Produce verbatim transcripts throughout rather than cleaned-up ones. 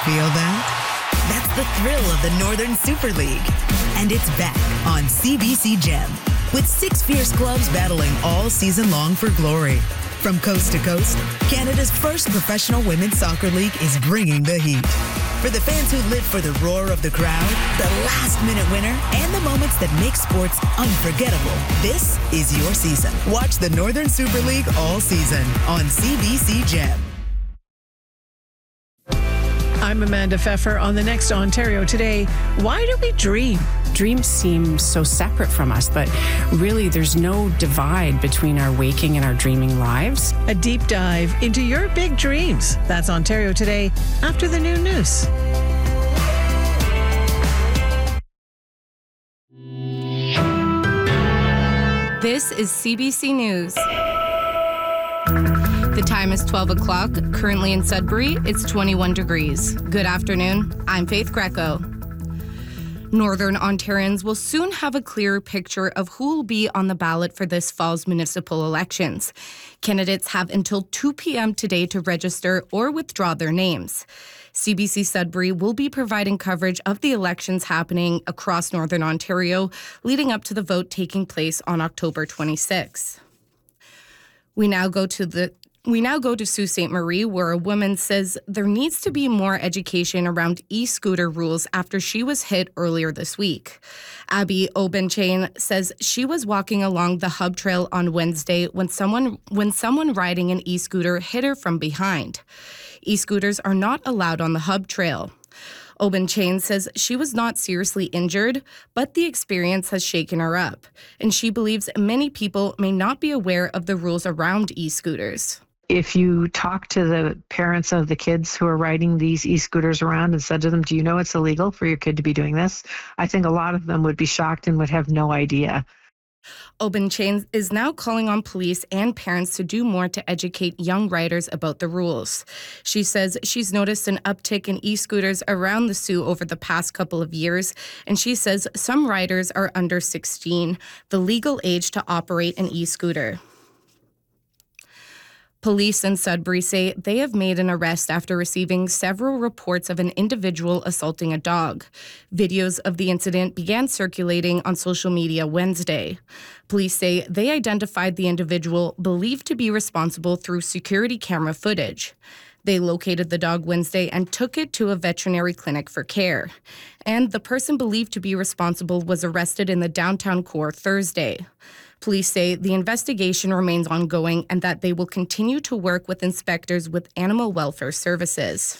Feel that? That's the thrill of the Northern Super League. And it's back on C B C Gem, with six fierce clubs battling all season long for glory. From coast to coast, Canada's first professional women's soccer league is bringing the heat. For the fans who live for the roar of the crowd, the last-minute winner, and the moments that make sports unforgettable, this is your season. Watch the Northern Super League all season on C B C Gem. I'm Amanda Pfeffer on the next Ontario Today. Why do we dream? Dreams seem so separate from us, but really there's no divide between our waking and our dreaming lives. A deep dive into your big dreams. That's Ontario Today after the noon news. This is C B C News. The time is twelve o'clock. Currently in Sudbury, it's twenty-one degrees. Good afternoon. I'm Faith Greco. Northern Ontarians will soon have a clearer picture of who will be on the ballot for this fall's municipal elections. Candidates have until two p.m. today to register or withdraw their names. C B C Sudbury will be providing coverage of the elections happening across Northern Ontario, leading up to the vote taking place on October twenty-sixth. We now go to the We now go to Sault Ste. Marie, where a woman says there needs to be more education around e-scooter rules after she was hit earlier this week. Abby Obenchain says she was walking along the Hub Trail on Wednesday when someone when someone riding an e-scooter hit her from behind. E-scooters are not allowed on the Hub Trail. Obenchain says she was not seriously injured, but the experience has shaken her up, and she believes many people may not be aware of the rules around e-scooters. If you talk to the parents of the kids who are riding these e-scooters around and said to them, do you know it's illegal for your kid to be doing this? I think a lot of them would be shocked and would have no idea. Obenchain is now calling on police and parents to do more to educate young riders about the rules. She says she's noticed an uptick in e-scooters around the Soo over the past couple of years, and she says some riders are under sixteen, the legal age to operate an e-scooter. Police in Sudbury say they have made an arrest after receiving several reports of an individual assaulting a dog. Videos of the incident began circulating on social media Wednesday. Police say they identified the individual believed to be responsible through security camera footage. They located the dog Wednesday and took it to a veterinary clinic for care. And the person believed to be responsible was arrested in the downtown core Thursday. Police say the investigation remains ongoing and that they will continue to work with inspectors with animal welfare services.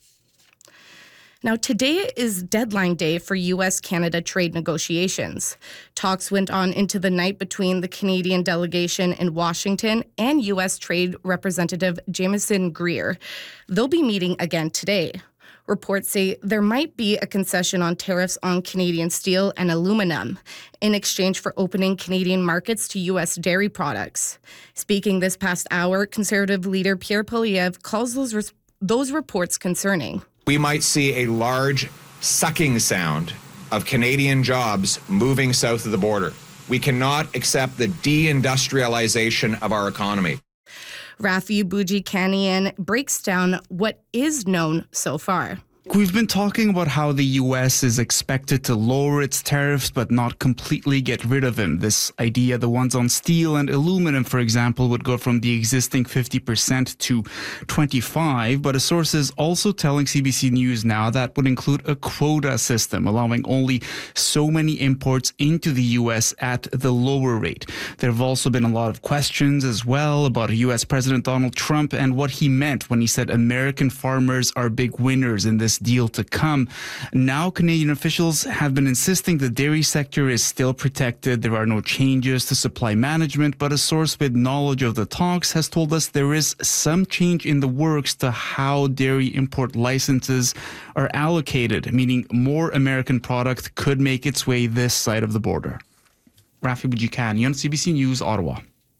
Now, today is deadline day for U S Canada trade negotiations. Talks went on into the night between the Canadian delegation in Washington and U S Trade Representative Jameson Greer. They'll be meeting again today. Reports say there might be a concession on tariffs on Canadian steel and aluminum in exchange for opening Canadian markets to U S dairy products. Speaking this past hour, Conservative leader Pierre Poilievre calls those, res- those reports concerning. We might see a large sucking sound of Canadian jobs moving south of the border. We cannot accept the deindustrialization of our economy. Rafi Boudjikanian breaks down what is known so far. We've been talking about how the U S is expected to lower its tariffs but not completely get rid of them. This idea, the ones on steel and aluminum, for example, would go from the existing fifty percent to twenty-five, but a source is also telling C B C News now that would include a quota system, allowing only so many imports into the U S at the lower rate. There have also been a lot of questions as well about U S President Donald Trump and what he meant when he said American farmers are big winners in this deal to come. Now, Canadian officials have been insisting the dairy sector is still protected. There are no changes to supply management, but a source with knowledge of the talks has told us there is some change in the works to how dairy import licenses are allocated, meaning more American product could make its way this side of the border. Rafi Boudjikanian on C B C News, Ottawa.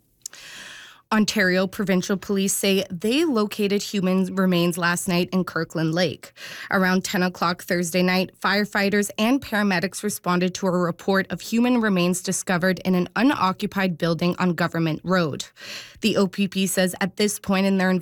Ontario provincial police say they located human remains last night in Kirkland Lake. Around ten o'clock Thursday night, firefighters and paramedics responded to a report of human remains discovered in an unoccupied building on Government Road. The O P P says at this point in their